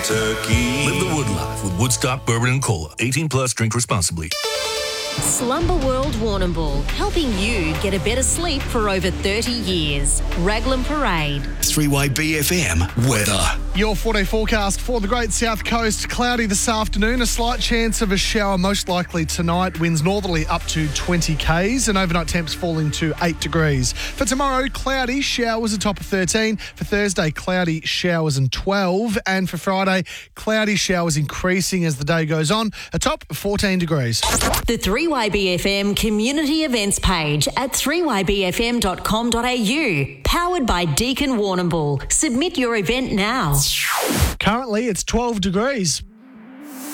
Kentucky. Live the Wood Life with Woodstock Bourbon and Cola. 18 plus, drink responsibly. Slumber World Warrnambool, helping you get a better sleep for over 30 years. Raglan Parade. 3YBFM weather. Your 4-day forecast for the Great South Coast. Cloudy this afternoon, a slight chance of a shower most likely tonight. Winds northerly up to 20 k's and overnight temps falling to 8 degrees. For tomorrow, cloudy, showers a top of 13. For Thursday, cloudy, showers and 12. And for Friday, cloudy, showers increasing as the day goes on, a top of 14 degrees. The 3YBFM community events page at 3ybfm.com.au. Powered by Deakin Warrnambool. Submit your event now. Currently, it's 12 degrees.